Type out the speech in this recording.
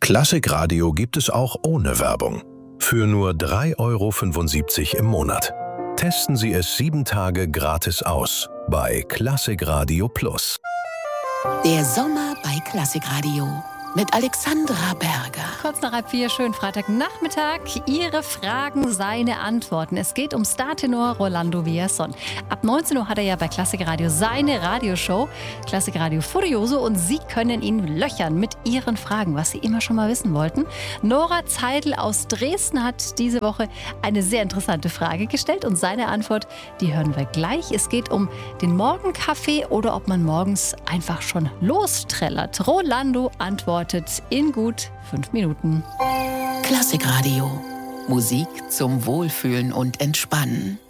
Klassikradio gibt es auch ohne Werbung. Für nur 3,75 € im Monat. Testen Sie es 7 Tage gratis aus bei Klassikradio Plus. Der Sommer bei Klassikradio mit Alexandra Berger. Kurz nach 3:30, schönen Freitagnachmittag. Ihre Fragen, seine Antworten. Es geht um Startenor Rolando Villazón. Ab 19 Uhr hat er ja bei Klassikradio seine Radioshow, Klassikradio Furioso, und Sie können ihn löchern mit Ihren Fragen, was Sie immer schon mal wissen wollten. Nora Zeidel aus Dresden hat diese Woche eine sehr interessante Frage gestellt und seine Antwort, die hören wir gleich. Es geht um den Morgenkaffee oder ob man morgens einfach schon losträllert. Rolando antwortet in gut 5 Minuten. Klassikradio. Musik zum Wohlfühlen und Entspannen.